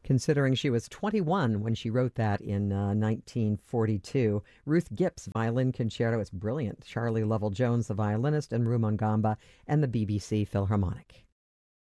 considering she was 21 when she wrote that in 1942. Ruth Gipp's violin concerto is brilliant. Charlie Lovell Jones, the violinist, and Rumon Gamba and the BBC Philharmonic.